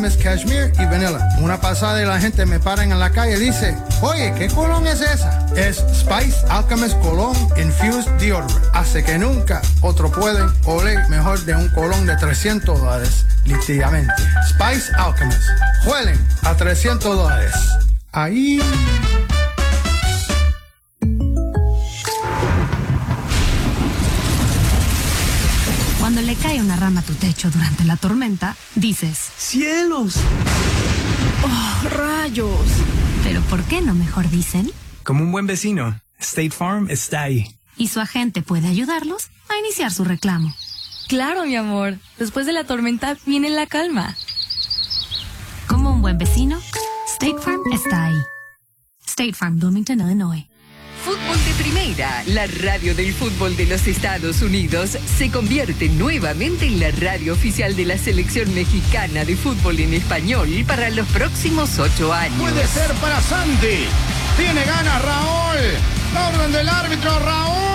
Es cashmere y vanilla. Una pasada y la gente me para en la calle y dice, oye, ¿qué colón es esa? Es Spice Alchemist Cologne Infused Deodorant. Hace que nunca otro puede oler mejor de un colón de $300, literalmente. Spice Alchemist. Huelen a $300. Ahí... Cuando le cae una rama a tu techo durante la tormenta, dices... ¡Cielos! ¡Oh, rayos! ¿Pero por qué no mejor dicen? Como un buen vecino, State Farm está ahí. Y su agente puede ayudarlos a iniciar su reclamo. Claro, mi amor. Después de la tormenta viene la calma. Como un buen vecino, State Farm está ahí. State Farm, Bloomington, Illinois. Fútbol de Primera, la radio del fútbol de los Estados Unidos, se convierte nuevamente en la radio oficial de la selección mexicana de fútbol en español para los próximos 8 años. Puede ser para Santi. Tiene ganas Raúl. La orden del árbitro, Raúl.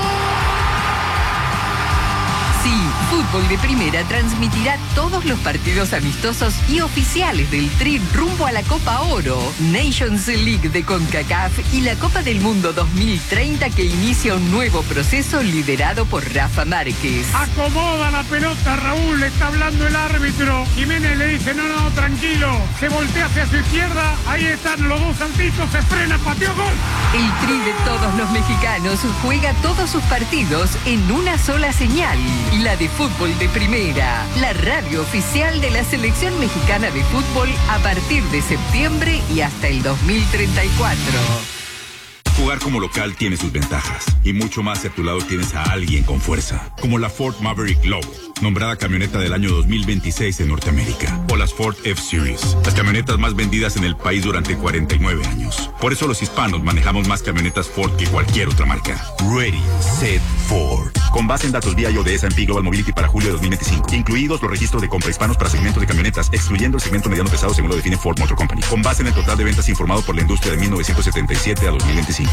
Sí, Fútbol de Primera transmitirá todos los partidos amistosos y oficiales del Tri rumbo a la Copa Oro, Nations League de CONCACAF y la Copa del Mundo 2030 que inicia un nuevo proceso liderado por Rafa Márquez. Acomoda la pelota, Raúl, le está hablando el árbitro. Jiménez le dice, no, tranquilo. Se voltea hacia su izquierda, ahí están los dos saltitos, se frena, pateó, gol. El Tri de todos los mexicanos juega todos sus partidos en una sola señal. La de Fútbol de Primera, la radio oficial de la selección mexicana de fútbol a partir de septiembre y hasta el 2034. Jugar como local tiene sus ventajas y mucho más si a tu lado tienes a alguien con fuerza, como la Ford Maverick Lobo, nombrada camioneta del año 2026 en Norteamérica, o las Ford F-Series, las camionetas más vendidas en el país durante 49 años. Por eso los hispanos manejamos más camionetas Ford que cualquier otra marca. Ready, Set, Ford. Con base en datos vía de S&P Global Mobility para julio de 2025, incluidos los registros de compra hispanos para segmentos de camionetas, excluyendo el segmento mediano pesado según lo define Ford Motor Company, con base en el total de ventas informado por la industria de 1977 a 2025.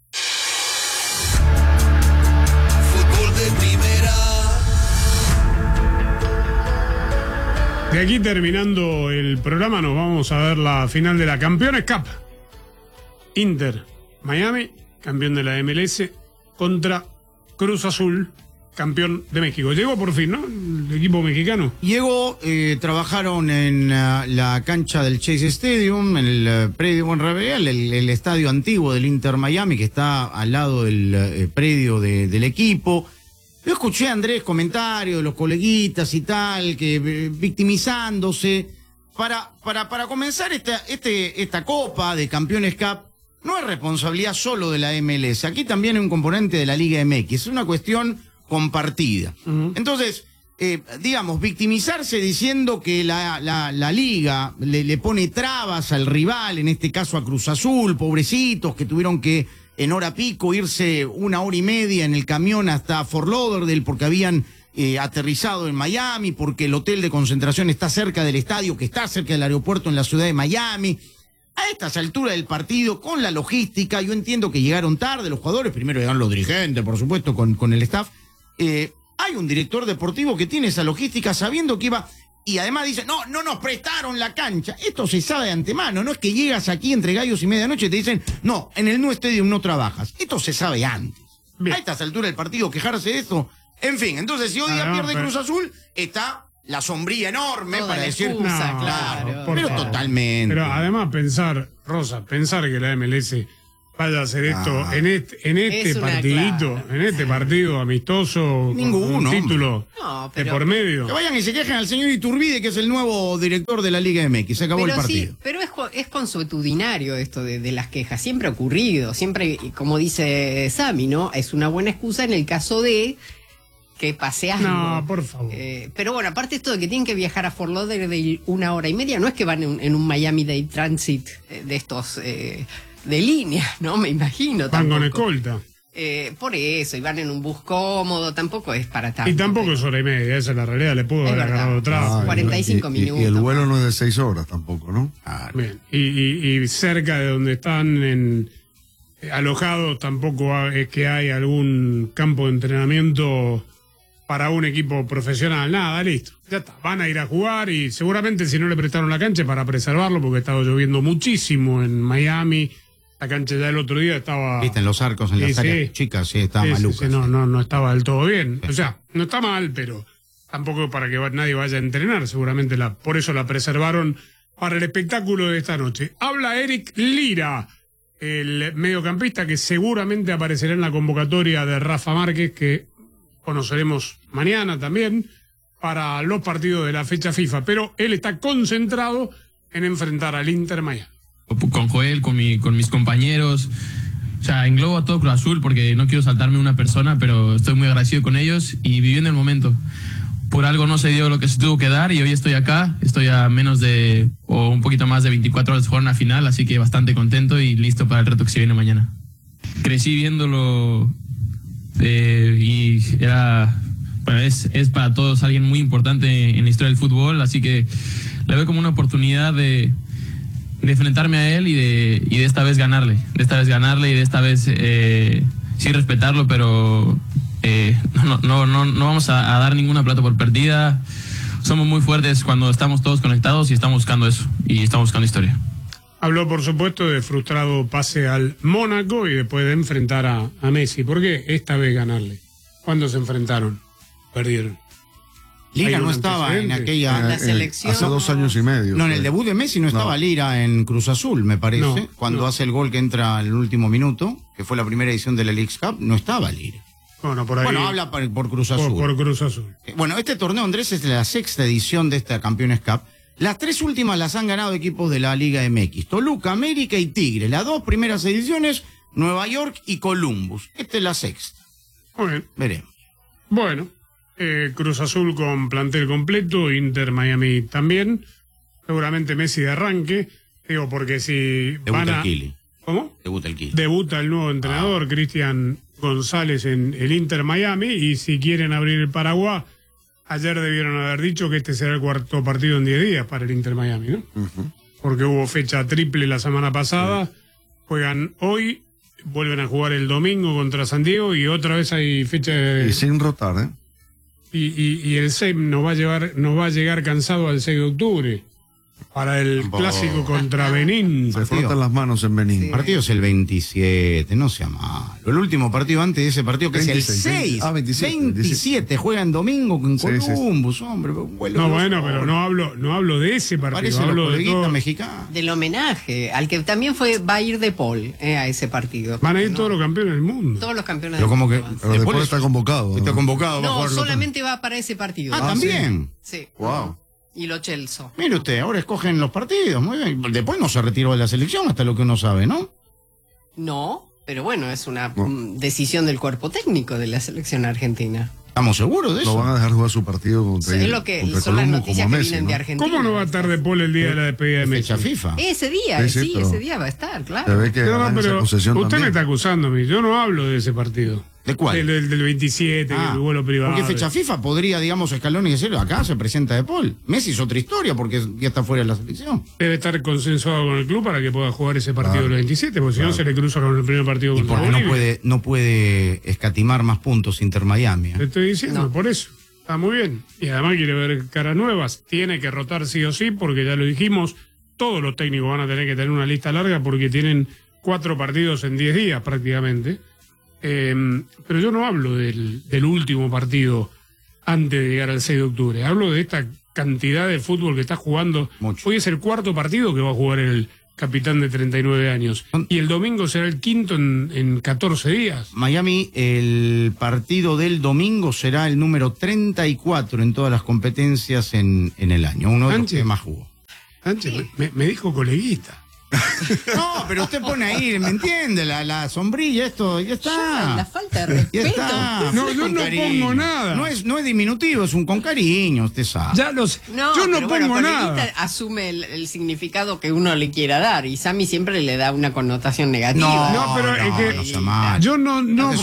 De aquí terminando el programa nos vamos a ver la final de la Campeones Cup. Inter, Miami, campeón de la MLS, contra Cruz Azul, campeón de México. Llegó por fin, ¿no? El equipo mexicano. Llegó, trabajaron en la cancha del Chase Stadium, en el predio Monreal, el estadio antiguo del Inter Miami, que está al lado del predio del equipo. Yo escuché a Andrés comentarios de los coleguitas y tal, que victimizándose. Para comenzar esta Copa de Campeones Cup, no es responsabilidad solo de la MLS. Aquí también hay un componente de la Liga MX. Es una cuestión compartida. Entonces, digamos, victimizarse diciendo que la Liga le pone trabas al rival, en este caso a Cruz Azul, pobrecitos que tuvieron que en hora pico irse 1 hora y media en el camión hasta Fort Lauderdale porque habían aterrizado en Miami, porque el hotel de concentración está cerca del estadio, que está cerca del aeropuerto en la ciudad de Miami. A estas alturas del partido, con la logística, yo entiendo que llegaron tarde los jugadores, primero llegaron los dirigentes, por supuesto, con el staff. Hay un director deportivo que tiene esa logística sabiendo que iba... Y además dice, no nos prestaron la cancha. Esto se sabe de antemano, no es que llegas aquí entre gallos y medianoche y te dicen, no, en el Nu Stadium no trabajas. Esto se sabe antes. Bien. A estas alturas del partido, quejarse de esto. En fin, entonces si hoy día pierde Cruz Azul, está la sombría enorme para decir, excusa, claro, pero favor. Totalmente. Pero además pensar que la MLS vaya a hacer esto en este partidito, en este partido amistoso, ninguno, con un título de por medio. Que vayan y se quejen al señor Iturbide, que es el nuevo director de la Liga MX. Se acabó el partido. Sí, pero es consuetudinario esto de las quejas. Siempre ha ocurrido, siempre, como dice Sammy, ¿no? Es una buena excusa en el caso de que pase algo. No, por favor. Pero bueno, aparte esto de que tienen que viajar a Fort Lauderdale 1 hora y media, no es que van en un Miami Day Transit de estos... de línea, ¿no? Me imagino. Van con escolta. Por eso, y van en un bus cómodo, tampoco es para tanto. Y tampoco es hora y media, esa es la realidad, le pudo haber agarrado atrás. 45 minutos. Y el vuelo no es de 6 horas tampoco, ¿no? Bien, y cerca de donde están alojados tampoco es que hay algún campo de entrenamiento para un equipo profesional. Nada, listo. Ya está. Van a ir a jugar y seguramente si no le prestaron la cancha para preservarlo, porque estaba lloviendo muchísimo en Miami. La cancha ya el otro día estaba... Viste, en los arcos, en las áreas chicas, sí, estaba maluca. No estaba del todo bien. O sea, no está mal, pero tampoco para que nadie vaya a entrenar. Seguramente por eso la preservaron para el espectáculo de esta noche. Habla Eric Lira, el mediocampista que seguramente aparecerá en la convocatoria de Rafa Márquez, que conoceremos mañana también, para los partidos de la fecha FIFA. Pero él está concentrado en enfrentar al Inter Miami. Con Joel, con mis compañeros, o sea, englobo a todo Cruz Azul porque no quiero saltarme una persona, pero estoy muy agradecido con ellos y viviendo el momento. Por algo no se dio lo que se tuvo que dar y hoy estoy acá, estoy a menos de, o un poquito más de 24 horas de jugar una final, así que bastante contento y listo para el reto que se viene mañana. Crecí viéndolo y era, bueno, es para todos alguien muy importante en la historia del fútbol, así que le veo como una oportunidad de enfrentarme a él y de esta vez ganarle. De esta vez ganarle y de esta vez sí respetarlo, pero no vamos a dar ninguna plata por perdida. Somos muy fuertes cuando estamos todos conectados y estamos buscando eso. Y estamos buscando historia. Habló, por supuesto, de frustrado pase al Mónaco y después de enfrentar a Messi. ¿Por qué esta vez ganarle? ¿Cuándo se enfrentaron? Perdieron. Lira no estaba en aquella... La selección. Hace 2 años y medio. No, en el debut de Messi no estaba Lira en Cruz Azul, me parece. Cuando hace el gol que entra en el último minuto, que fue la primera edición de la Leagues Cup, no estaba Lira. Bueno, por ahí. Bueno, habla por Cruz Azul. Por Cruz Azul. Bueno, este torneo, Andrés, es la 6ª edición de esta Campeones Cup. Las 3 últimas las han ganado equipos de la Liga MX. Toluca, América y Tigre. Las 2 primeras ediciones, Nueva York y Columbus. Esta es la 6ª. Muy bien. Veremos. Bueno. Cruz Azul con plantel completo, Inter Miami también, seguramente Messi de arranque, digo porque si debuta el Kili. ¿Cómo? Debuta el Kili. Debuta el nuevo entrenador, Cristian González en el Inter Miami, y si quieren abrir el paraguas, ayer debieron haber dicho que este será el 4º partido en 10 días para el Inter Miami, ¿no? Porque hubo fecha triple la semana pasada, juegan hoy, vuelven a jugar el domingo contra San Diego y otra vez hay fecha de... Y sin rotar, ¿eh? Y el 6 nos va a llegar cansado al 6 de octubre para el clásico contra Benín. Se frotan las manos en Benín. El partido es el 27, no sea malo. El último partido antes de ese partido, que 26, es el 6. 27, juegan domingo con Columbus, hombre. No, bueno, pero no hablo de ese partido. Parece hablo de todo mexicano. Del homenaje, al que también va a ir De Paul a ese partido. Van a ir todos los campeones del mundo. Todos los campeones del mundo. Pero De Paul está convocado. Está convocado. No, solamente va para ese partido. Ah, ¿también? Sí. Wow. Y lo Chelsea. Mire usted, ahora escogen los partidos. Muy bien. Después no se retiró de la selección, hasta lo que uno sabe, ¿no? No, pero bueno, es una decisión del cuerpo técnico de la selección argentina. ¿Estamos seguros de eso? Lo van a dejar jugar su partido contra es lo que son las noticias que vienen de Argentina. ¿Cómo no va a estar De Paul el día de la despedida de Messi? Fecha FIFA. Ese día, ese día va a estar, claro. Se ve que pero usted también. me está acusando a mí. Yo no hablo de ese partido. ¿De cuál? Del 27, el vuelo privado. Porque fecha FIFA podría, digamos, Scaloni decirlo, acá se presenta De Paul. Messi es otra historia porque ya está fuera de la selección. Debe estar consensuado con el club para que pueda jugar ese partido del 27, porque si no se le cruza con el primer partido. Y porque no puede escatimar más puntos Inter Miami. Te estoy diciendo, por eso. Está muy bien. Y además quiere ver caras nuevas. Tiene que rotar sí o sí, porque ya lo dijimos, todos los técnicos van a tener que tener una lista larga porque tienen 4 partidos en 10 días prácticamente. Pero yo no hablo del último partido antes de llegar al 6 de octubre. Hablo de esta cantidad de fútbol que está jugando. Mucho. Hoy es el 4º partido que va a jugar el capitán de 39 años. Y el domingo será el 5º en 14 días. Miami, el partido del domingo será el número 34 en todas las competencias en el año. Uno de los que más jugó. Sánchez, me dijo coleguita. No, pero usted pone ahí, ¿me entiende? La sombrilla, esto, ya está. La falta de respeto. Ya está. No, yo no pongo nada. No es diminutivo, es un con cariño, usted sabe. Ya lo sé. No, yo no pongo nada. Asume el significado que uno le quiera dar y Sammy siempre le da una connotación negativa. No, pero es que sea mal. yo no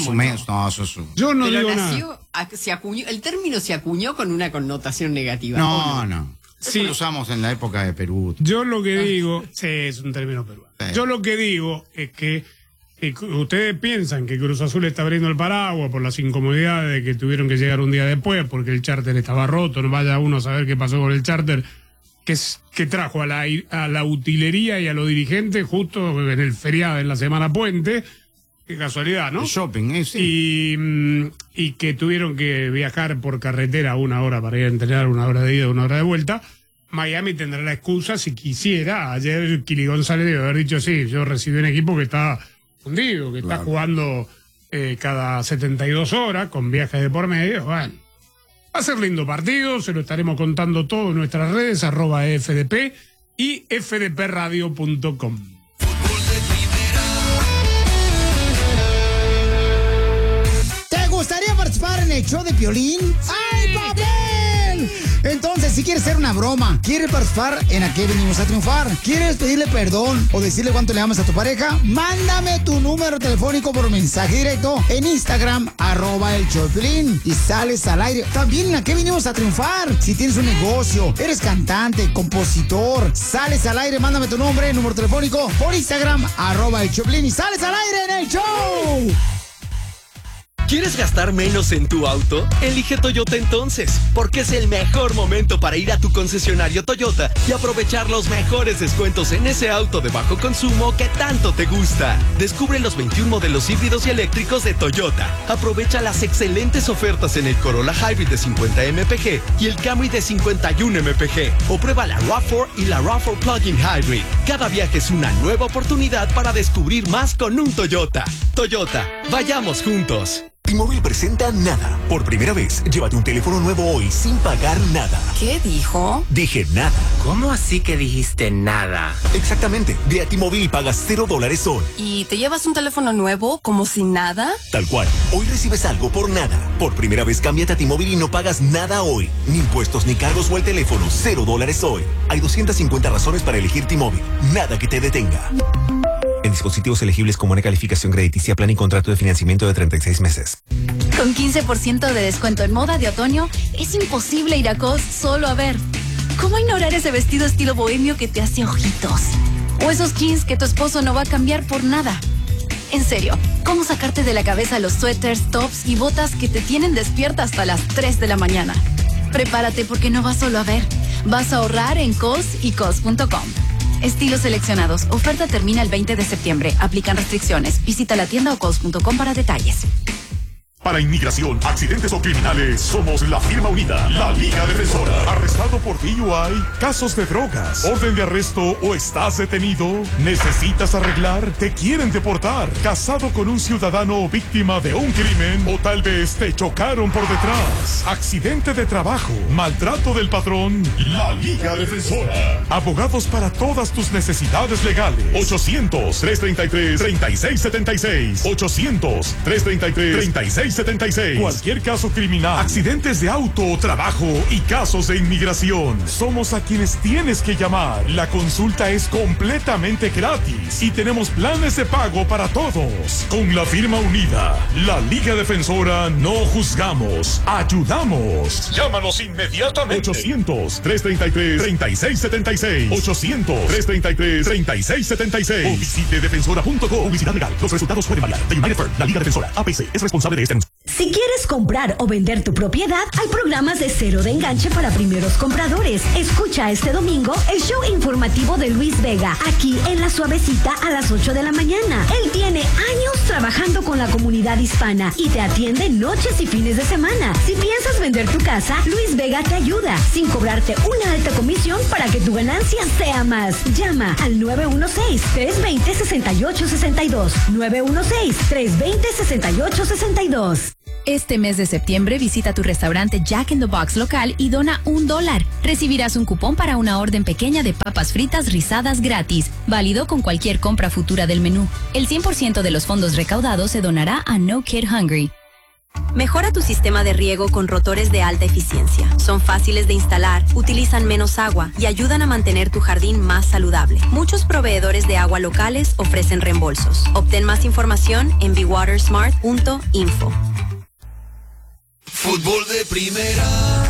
Yo no digo nació, nada. El término se acuñó con una connotación negativa. No. Sí, lo usamos en la época de Perú. Yo lo que digo, sí, es un término peruano. Sí. Yo lo que digo es que Y ustedes piensan que Cruz Azul está abriendo el paraguas por las incomodidades de que tuvieron que llegar un día después porque el charter estaba roto, no vaya uno a saber qué pasó con el charter, que trajo a la utilería y a los dirigentes justo en el feriado, en la semana puente. Qué casualidad, ¿no? El shopping, sí. Y que tuvieron que viajar por carretera 1 hora para ir a entrenar, 1 hora de ida, 1 hora de vuelta. Miami tendrá la excusa si quisiera. Ayer Kili González debe haber dicho, sí, yo recibí un equipo que está fundido, que está jugando cada 72 horas con viajes de por medio. Bueno, va a ser lindo partido, se lo estaremos contando todo en nuestras redes, @FDP y fdpradio.com. ¿Te gustaría participar en el show de Piolín? ¡Ay, papel! Entonces, si quieres hacer una broma, quieres participar en ¿A qué venimos a triunfar? ¿Quieres pedirle perdón o decirle cuánto le amas a tu pareja? Mándame tu número telefónico por mensaje directo en Instagram, @el show de Piolín, y sales al aire. También en ¿A qué venimos a triunfar? Si tienes un negocio, eres cantante, compositor, sales al aire, mándame tu nombre, número telefónico por Instagram, @el show de Piolín, y sales al aire en el show. ¿Quieres gastar menos en tu auto? Elige Toyota entonces, porque es el mejor momento para ir a tu concesionario Toyota y aprovechar los mejores descuentos en ese auto de bajo consumo que tanto te gusta. Descubre los 21 modelos híbridos y eléctricos de Toyota. Aprovecha las excelentes ofertas en el Corolla Hybrid de 50 mpg y el Camry de 51 mpg. O prueba la RAV4 y la RAV4 Plug-in Hybrid. Cada viaje es una nueva oportunidad para descubrir más con un Toyota. Toyota, vayamos juntos. T-Mobile presenta Nada. Por primera vez, llévate un teléfono nuevo hoy sin pagar nada. ¿Qué dijo? Dije nada. ¿Cómo así que dijiste nada? Exactamente. Ve a T-Mobile y pagas $0 hoy. ¿Y te llevas un teléfono nuevo como sin nada? Tal cual. Hoy recibes algo por nada. Por primera vez, cámbiate a T-Mobile y no pagas nada hoy. Ni impuestos, ni cargos o el teléfono. $0 hoy. Hay 250 razones para elegir T-Mobile. Nada que te detenga. En dispositivos elegibles con buena calificación crediticia, plan y contrato de financiamiento de 36 meses. Con 15% de descuento en moda de otoño, es imposible ir a COS solo a ver. ¿Cómo ignorar ese vestido estilo bohemio que te hace ojitos? O esos jeans que tu esposo no va a cambiar por nada. En serio, ¿cómo sacarte de la cabeza los suéteres, tops y botas que te tienen despierta hasta las 3 de la mañana? Prepárate porque no vas solo a ver. Vas a ahorrar en COS y COS.com. Estilos seleccionados. Oferta termina el 20 de septiembre. Aplican restricciones. Visita la tienda o cos.com para detalles. Para inmigración, accidentes o criminales, somos la firma unida, la Liga Defensora. ¿Arrestado por DUI? ¿Casos de drogas? ¿Orden de arresto o estás detenido? ¿Necesitas arreglar? ¿Te quieren deportar? ¿Casado con un ciudadano víctima de un crimen? ¿O tal vez te chocaron por detrás? ¿Accidente de trabajo? ¿Maltrato del patrón? La Liga Defensora. Abogados para todas tus necesidades legales. 800-333-3676. 800-333-3676. Cualquier caso criminal, accidentes de auto, trabajo y casos de inmigración. Somos a quienes tienes que llamar. La consulta es completamente gratis y tenemos planes de pago para todos. Con la firma unida, la Liga Defensora, no juzgamos, ayudamos. Llámanos inmediatamente. 800-333-3676. 800-333-3676. O visite defensora.com. Publicidad legal. Los resultados pueden variar. The United Firm, la Liga Defensora, APC, es responsable de este anuncio. Si quieres comprar o vender tu propiedad, hay programas de cero de enganche para primeros compradores. Escucha este domingo el show informativo de Luis Vega, aquí en La Suavecita a las 8 de la mañana. Él tiene años trabajando con la comunidad hispana y te atiende noches y fines de semana. Si piensas vender tu casa, Luis Vega te ayuda, sin cobrarte una alta comisión para que tu ganancia sea más. Llama al 916-320-6862. 916-320-6862. Este mes de septiembre visita tu restaurante Jack in the Box local y dona $1. Recibirás un cupón para una orden pequeña de papas fritas rizadas gratis, válido con cualquier compra futura del menú. El 100% de los fondos recaudados se donará a No Kid Hungry. Mejora tu sistema de riego con rotores de alta eficiencia. Son fáciles de instalar, utilizan menos agua y ayudan a mantener tu jardín más saludable. Muchos proveedores de agua locales ofrecen reembolsos. Obtén más información en bewatersmart.info. Fútbol de primera.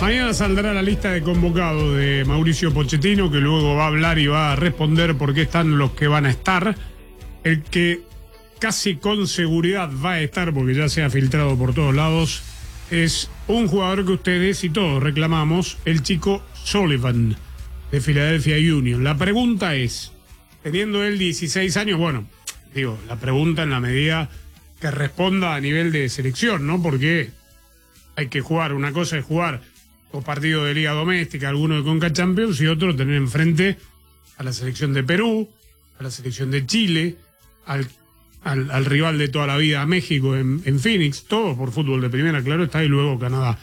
Mañana saldrá la lista de convocados de Mauricio Pochettino, que luego va a hablar y va a responder por qué están los que van a estar. El que casi con seguridad va a estar, porque ya se ha filtrado por todos lados, es un jugador que ustedes y todos reclamamos, el chico Sullivan, de Philadelphia Union. La pregunta es, teniendo él 16 años, bueno, digo, la pregunta en la medida que responda a nivel de selección, ¿no? Porque hay que jugar, una cosa es jugar o partido de Liga Doméstica, alguno de Conca Champions, y otro tener enfrente a la selección de Perú, a la selección de Chile, al rival de toda la vida, a México en Phoenix, todo por fútbol de primera, claro está, y luego Canadá.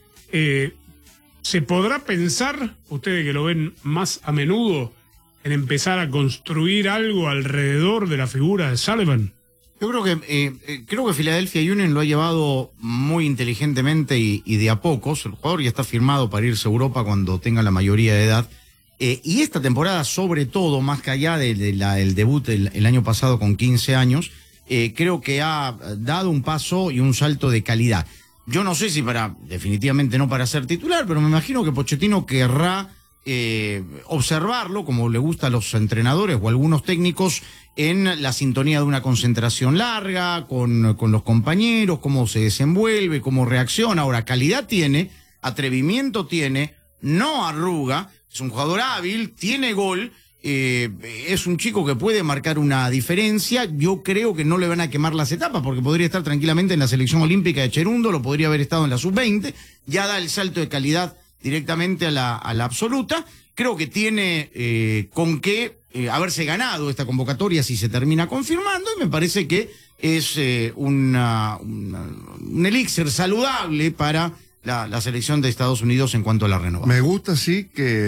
¿Se podrá pensar, ustedes que lo ven más a menudo, en empezar a construir algo alrededor de la figura de Sullivan? Yo creo que Philadelphia Union lo ha llevado muy inteligentemente y de a pocos. El jugador ya está firmado para irse a Europa cuando tenga la mayoría de edad. Y esta temporada, sobre todo, más que allá del debut el año pasado con 15 años, creo que ha dado un paso y un salto de calidad. Yo no sé si definitivamente no para ser titular, pero me imagino que Pochettino querrá observarlo, como le gusta a los entrenadores o algunos técnicos, en la sintonía de una concentración larga, con los compañeros, cómo se desenvuelve, cómo reacciona. Ahora, calidad tiene, atrevimiento tiene, no arruga, es un jugador hábil, tiene gol, es un chico que puede marcar una diferencia. Yo creo que no le van a quemar las etapas, porque podría estar tranquilamente en la selección olímpica de Cherundo, lo podría haber estado en la sub-20, ya da el salto de calidad directamente a la absoluta. Creo que tiene con qué haberse ganado esta convocatoria si se termina confirmando, y me parece que es un elixir saludable para la selección de Estados Unidos en cuanto a la renovación. Me gusta, sí,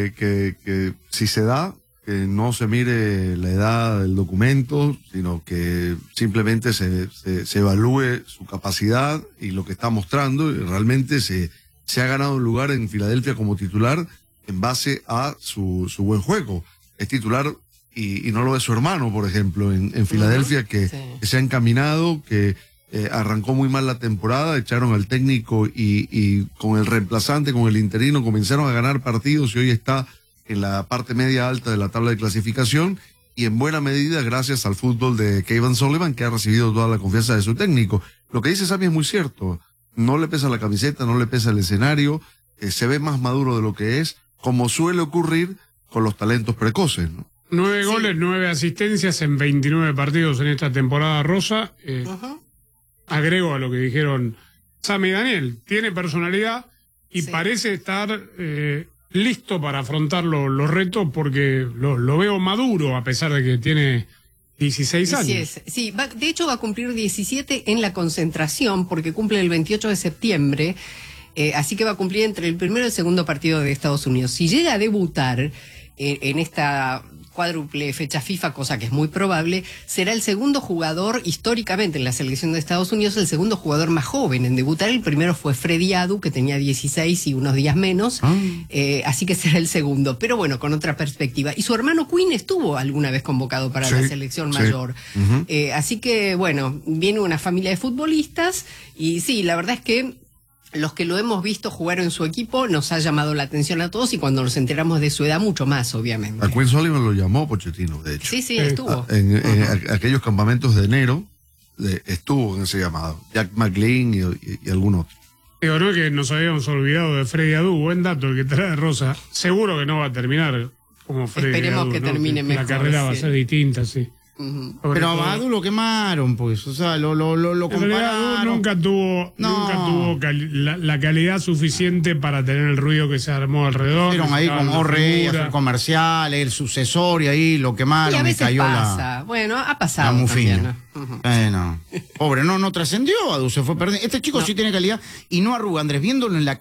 que si se da, que no se mire la edad del documento, sino que simplemente se evalúe su capacidad y lo que está mostrando, y realmente se ha ganado un lugar en Filadelfia como titular en base a su buen juego. Es titular y no lo es su hermano, por ejemplo, en Filadelfia, que se ha encaminado, que arrancó muy mal la temporada, echaron al técnico y con el reemplazante, con el interino, comenzaron a ganar partidos y hoy está en la parte media alta de la tabla de clasificación, y en buena medida gracias al fútbol de Kevin Sullivan, que ha recibido toda la confianza de su técnico. Lo que dice Sammy es muy cierto, no le pesa la camiseta, no le pesa el escenario, se ve más maduro de lo que es, como suele ocurrir con los talentos precoces, ¿no? 9 goles, 9 asistencias en 29 partidos en esta temporada rosa. Agrego a lo que dijeron Sammy y Daniel, tiene personalidad y parece estar listo para afrontar los retos, porque lo veo maduro a pesar de que tiene 16 años. Sí, de hecho va a cumplir 17 en la concentración, porque cumple el 28 de septiembre, así que va a cumplir entre el primero y el segundo partido de Estados Unidos. Si llega a debutar en esta cuádruple fecha FIFA, cosa que es muy probable, será el segundo jugador históricamente en la selección de Estados Unidos, el segundo jugador más joven en debutar. El primero fue Freddy Adu, que tenía 16 y unos días menos, así que será el segundo, pero bueno, con otra perspectiva. Y su hermano Quinn estuvo alguna vez convocado para la selección mayor. Así que bueno, viene una familia de futbolistas, y sí, la verdad es que los que lo hemos visto jugar en su equipo nos ha llamado la atención a todos, y cuando nos enteramos de su edad, mucho más, obviamente. A Quinn Sullivan lo llamó Pochettino, de hecho. Sí, estuvo. En aquellos campamentos de enero estuvo en ese llamado. Jack McLean y algún otro. Digo, no es que nos habíamos olvidado de Freddy Adu, buen dato el que trae Rosa. Seguro que no va a terminar como Freddy Adu. Esperemos que termine mejor. La carrera va a ser distinta, sí. Pero a Adu lo quemaron, pues, o sea, lo compararon. Adu nunca tuvo la calidad suficiente para tener el ruido que se armó alrededor. Fueron ahí con Orrey, hacer comerciales, el sucesor, y ahí lo quemaron. Y a veces cayó pasa. Bueno, ha pasado. La mufina. También, Bueno, pobre, no trascendió, Adu se fue perdiendo. Este chico sí tiene calidad y no arruga, Andrés, viéndolo en la